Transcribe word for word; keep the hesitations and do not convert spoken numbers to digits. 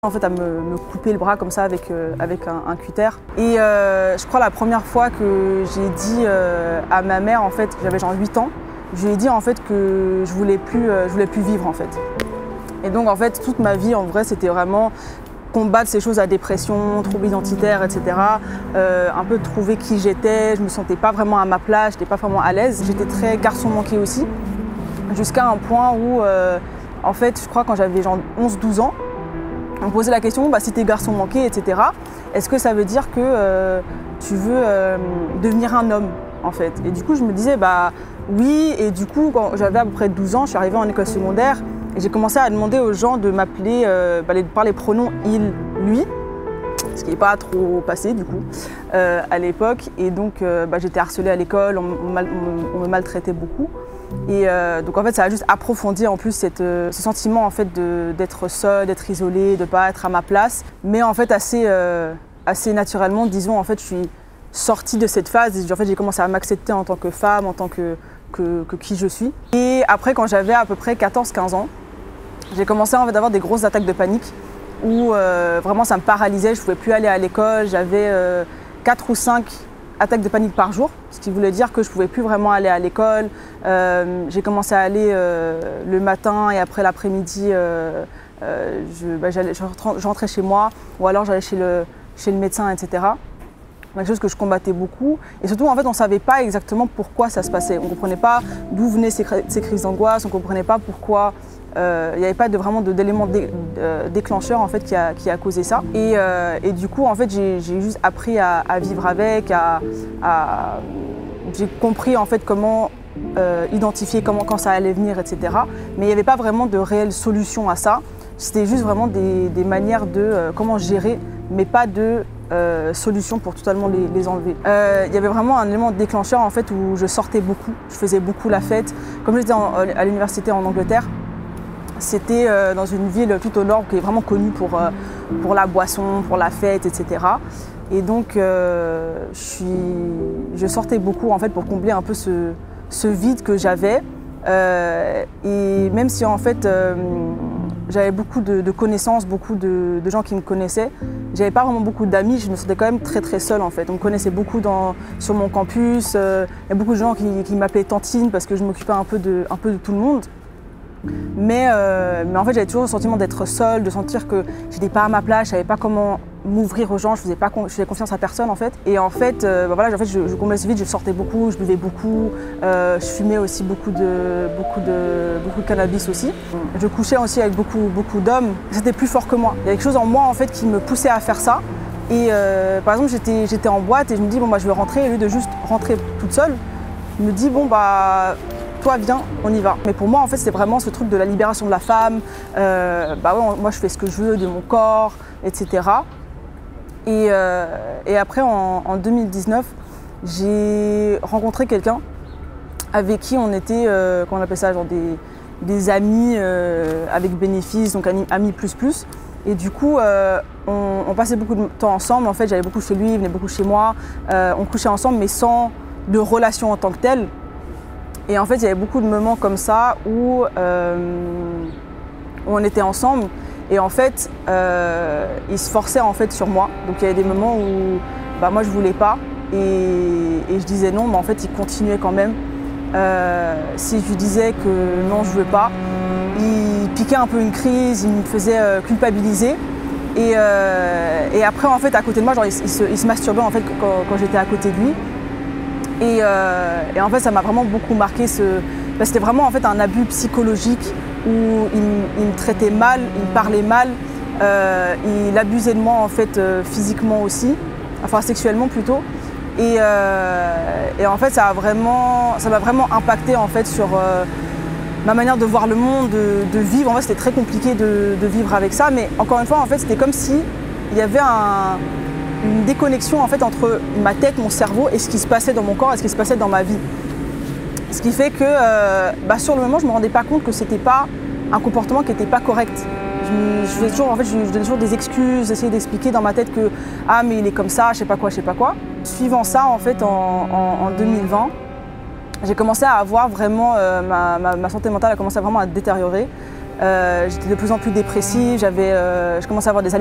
En fait, à me, me couper le bras comme ça avec, euh, avec un, un cutter. Et euh, je crois la première fois que j'ai dit euh, à ma mère, en fait, j'avais genre huit ans, je lui ai dit en fait que je voulais plus, euh, je voulais plus vivre en fait. Et donc en fait, toute ma vie en vrai, c'était vraiment combattre ces choses à dépression, troubles identitaires, et cetera. Euh, un peu trouver qui j'étais, je me sentais pas vraiment à ma place, j'étais pas vraiment à l'aise. J'étais très garçon manqué aussi, jusqu'à un point où, euh, en fait, je crois quand j'avais genre onze douze ans, on me posait la question, bah, si t'es garçon manqué, et cetera, est-ce que ça veut dire que euh, tu veux euh, devenir un homme, en fait? Et du coup, je me disais, bah oui, et du coup, quand j'avais à peu près douze ans, je suis arrivée en école secondaire, et j'ai commencé à demander aux gens de m'appeler euh, bah, par les pronoms il, lui, ce qui n'est pas trop passé du coup, euh, à l'époque. Et donc, euh, bah, j'étais harcelée à l'école, on, on, on, on me maltraitait beaucoup. Et euh, donc en fait ça a juste approfondi en plus cette, euh, ce sentiment en fait d'être seule, d'être isolée, de ne pas être à ma place. Mais en fait assez, euh, assez naturellement, disons, en fait je suis sortie de cette phase et en fait j'ai commencé à m'accepter en tant que femme, en tant que, que, que qui je suis. Et après quand j'avais à peu près quatorze quinze ans, j'ai commencé en fait, à avoir des grosses attaques de panique où euh, vraiment ça me paralysait, je ne pouvais plus aller à l'école, j'avais euh, quatre ou cinq attaques de panique par jour, ce qui voulait dire que je ne pouvais plus vraiment aller à l'école. Euh, j'ai commencé à aller euh, le matin et après l'après-midi, euh, euh, je, bah, je rentrais chez moi ou alors j'allais chez le, chez le médecin, et cetera. Quelque chose que je combattais beaucoup. Et surtout, en fait, on ne savait pas exactement pourquoi ça se passait. On ne comprenait pas d'où venaient ces, ces crises d'angoisse, on ne comprenait pas pourquoi. Il euh, n'y avait pas de, vraiment d'éléments dé, euh, déclencheurs en fait, qui, a, qui a causé ça. Et, euh, et du coup, en fait, j'ai juste appris à, à vivre avec, à, à, j'ai compris en fait, comment euh, identifier comment, quand ça allait venir, et cetera. Mais il n'y avait pas vraiment de réelle solution à ça. C'était juste vraiment des, des manières de euh, comment gérer, mais pas de euh, solution pour totalement les, les enlever. Euh, il y avait vraiment un élément déclencheur en fait, où je sortais beaucoup, je faisais beaucoup la fête. Comme j'étais à l'université en Angleterre, c'était euh, dans une ville tout au nord qui est vraiment connue pour, euh, pour la boisson, pour la fête, et cetera. Et donc euh, je, suis, je sortais beaucoup en fait, pour combler un peu ce, ce vide que j'avais. Euh, et même si en fait euh, j'avais beaucoup de, de connaissances, beaucoup de, de gens qui me connaissaient, j'avais pas vraiment beaucoup d'amis, je me sentais quand même très très seule en fait. On me connaissait beaucoup dans, sur mon campus, euh, il y a beaucoup de gens qui, qui m'appelaient Tantine parce que je m'occupais un peu de, un peu de tout le monde. Mais, euh, mais en fait j'avais toujours le sentiment d'être seule, de sentir que je n'étais pas à ma place, je savais pas comment m'ouvrir aux gens, je faisais pas je faisais confiance à personne en fait. Et en fait, euh, bah voilà, en fait je, je comblais ce vide, je sortais beaucoup, je buvais beaucoup, euh, je fumais aussi beaucoup de, beaucoup, de, beaucoup de cannabis aussi. Je couchais aussi avec beaucoup, beaucoup d'hommes, c'était plus fort que moi. Il y avait quelque chose en moi en fait qui me poussait à faire ça. Et euh, par exemple j'étais j'étais en boîte et je me dis bon bah je vais rentrer, et au lieu de juste rentrer toute seule, je me dis bon bah toi viens, on y va. Mais pour moi en fait c'est vraiment ce truc de la libération de la femme, euh, bah ouais, moi je fais ce que je veux de mon corps, et cetera. Et, euh, et après en, en deux mille dix-neuf, j'ai rencontré quelqu'un avec qui on était, euh, comment on appelle ça, genre des, des amis euh, avec bénéfice, donc amis, amis plus plus. Et du coup, euh, on, on passait beaucoup de temps ensemble. En fait, j'allais beaucoup chez lui, il venait beaucoup chez moi. Euh, on couchait ensemble, mais sans de relation en tant que telle. Et en fait, il y avait beaucoup de moments comme ça où, euh, où on était ensemble et en fait, euh, il se forçait en fait sur moi. Donc il y avait des moments où bah, moi je voulais pas et, et je disais non, mais en fait il continuait quand même. Euh, si je lui disais que non, je veux pas, il piquait un peu une crise, il me faisait euh, culpabiliser. Et, euh, et après, en fait, à côté de moi, genre, il, il, se, il se masturbait en fait quand, quand j'étais à côté de lui. Et, euh, et en fait, ça m'a vraiment beaucoup marqué. Ce... Ben, c'était vraiment en fait un abus psychologique où il, il me traitait mal, il me parlait mal, euh, il abusait de moi en fait euh, physiquement aussi, enfin sexuellement plutôt. Et, euh, et en fait, ça a vraiment, ça m'a vraiment impacté en fait sur euh, ma manière de voir le monde, de, de vivre. En fait, c'était très compliqué de, de vivre avec ça, mais encore une fois, en fait, c'était comme si il y avait un une déconnexion en fait entre ma tête, mon cerveau et ce qui se passait dans mon corps et ce qui se passait dans ma vie. Ce qui fait que euh, bah, sur le moment, je ne me rendais pas compte que c'était pas un comportement qui n'était pas correct. Je, je, faisais toujours, en fait, je, je donnais toujours des excuses, j'essayais d'expliquer dans ma tête que ah mais il est comme ça, je sais pas quoi, je sais pas quoi. Suivant ça, en fait, en, en, en deux mille vingt, j'ai commencé à avoir vraiment, euh, ma, ma, ma santé mentale a commencé vraiment à détériorer. Euh, j'étais de plus en plus dépressive, j'avais, euh, je commençais à avoir des